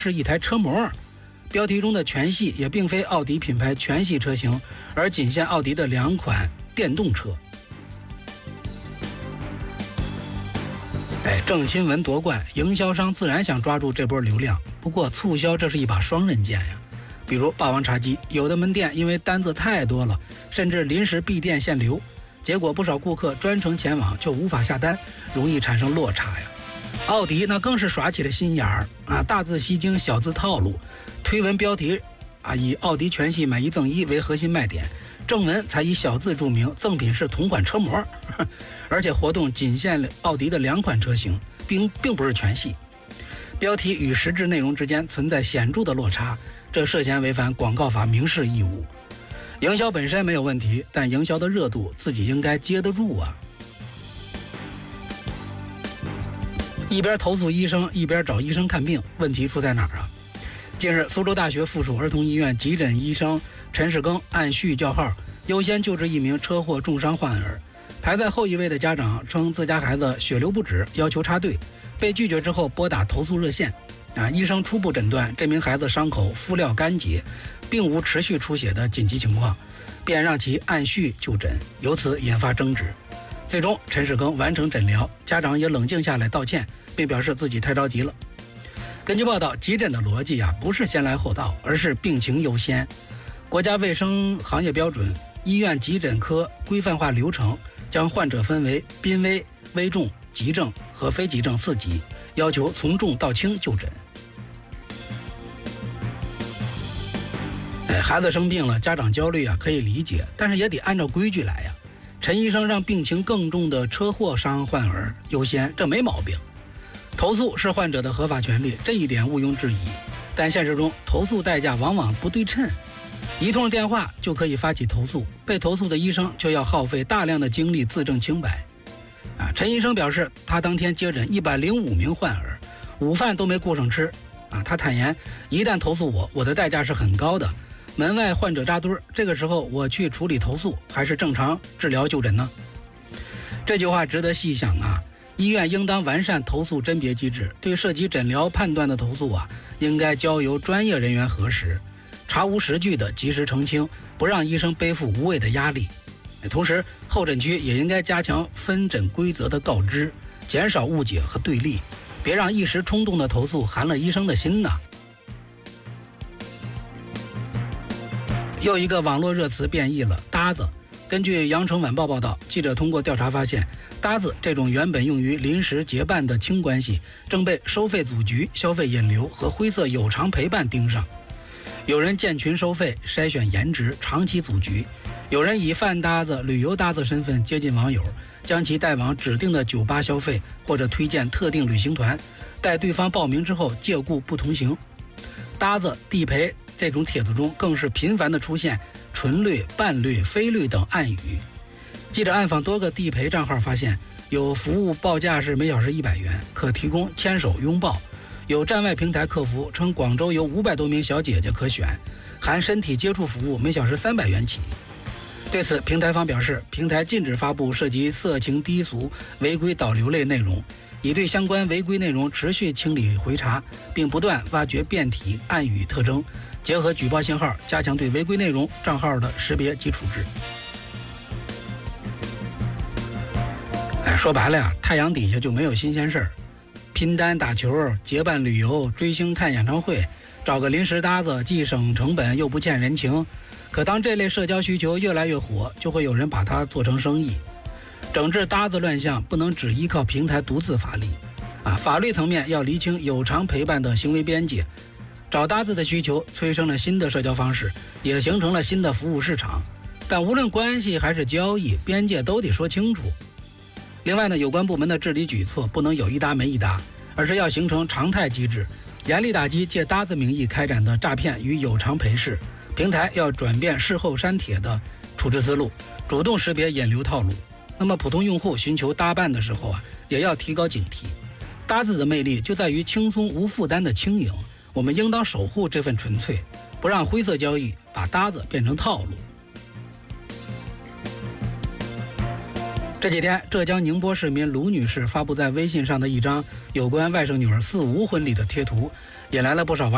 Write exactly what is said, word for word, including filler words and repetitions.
是一台车模，标题中的全系也并非奥迪品牌全系车型，而仅限奥迪的两款电动车。哎，正亲闻夺冠，营销商自然想抓住这波流量。不过促销这是一把双刃剑呀。比如霸王茶姬，有的门店因为单子太多了，甚至临时闭店限流，结果不少顾客专程前往却无法下单，容易产生落差呀。奥迪那更是耍起了心眼儿啊，大字吸睛，小字套路，推文标题啊以奥迪全系买一赠一为核心卖点，正文才以小字注明赠品是同款车模，而且活动仅限奥迪的两款车型，并并不是全系。标题与实质内容之间存在显著的落差，这涉嫌违反广告法明示义务。营销本身没有问题，但营销的热度自己应该接得住啊。一边投诉医生，一边找医生看病，问题出在哪儿啊？近日，苏州大学附属儿童医院急诊医生陈世庚按序叫号，优先救治一名车祸重伤患儿。排在后一位的家长称自家孩子血流不止，要求插队，被拒绝之后拨打投诉热线。啊，医生初步诊断这名孩子伤口敷料干结，并无持续出血的紧急情况，便让其按序就诊，由此引发争执。最终，陈世庚完成诊疗，家长也冷静下来道歉，并表示自己太着急了。根据报道，急诊的逻辑啊，不是先来后到，而是病情优先。国家卫生行业标准医院急诊科规范化流程将患者分为濒危、危重、急症和非急症四级，要求从重到轻就诊。哎，孩子生病了，家长焦虑啊，可以理解，但是也得按照规矩来呀。陈医生让病情更重的车祸伤患儿优先，这没毛病。投诉是患者的合法权利，这一点毋庸置疑。但现实中，投诉代价往往不对称，一通电话就可以发起投诉，被投诉的医生却要耗费大量的精力自证清白。啊，陈医生表示，他当天接诊一百零五名患儿，午饭都没顾上吃。啊，他坦言，一旦投诉我，我的代价是很高的。门外患者扎堆，这个时候我去处理投诉，还是正常治疗就诊呢？这句话值得细想啊！医院应当完善投诉甄别机制，对涉及诊疗判断的投诉啊，应该交由专业人员核实，查无实据的及时澄清，不让医生背负无谓的压力。同时，候诊区也应该加强分诊规则的告知，减少误解和对立，别让一时冲动的投诉寒了医生的心呐。又一个网络热词变异了，搭子。根据羊城晚报报道，记者通过调查发现，搭子这种原本用于临时结伴的轻关系，正被收费组局、消费引流和灰色有偿陪伴盯上。有人建群收费，筛选颜值，长期组局；有人以饭搭子、旅游搭子身份接近网友，将其带往指定的酒吧消费，或者推荐特定旅行团，待对方报名之后借故不同行。搭子、地陪这种帖子中更是频繁地出现纯绿、半绿、非绿等暗语。记者暗访多个地陪账号发现，有服务报价是每小时一百元，可提供牵手拥抱；有站外平台客服称广州有五百多名小姐姐可选，含身体接触服务，每小时三百元起。对此，平台方表示，平台禁止发布涉及色情低俗、违规导流类内容，已对相关违规内容持续清理回查，并不断挖掘变体、暗语特征，结合举报信号，加强对违规内容账号的识别及处置。哎，说白了呀，太阳底下就没有新鲜事儿，拼单打球、结伴旅游、追星看演唱会，找个临时搭子，既省成本又不欠人情。可当这类社交需求越来越火，就会有人把它做成生意。整治搭子乱象不能只依靠平台独自发力，啊，法律层面要厘清有偿陪伴的行为边界。找搭子的需求催生了新的社交方式，也形成了新的服务市场。但无论关系还是交易，边界都得说清楚。另外呢，有关部门的治理举措不能有一搭没一搭，而是要形成常态机制，严厉打击借搭子名义开展的诈骗与有偿陪侍。平台要转变事后删帖的处置思路，主动识别引流套路。那么普通用户寻求搭伴的时候啊，也要提高警惕。搭子的魅力就在于轻松无负担的轻盈，我们应当守护这份纯粹，不让灰色交易把搭子变成套路。这几天，浙江宁波市民卢女士发布在微信上的一张有关外甥女儿四无婚礼的贴图，引来了不少网友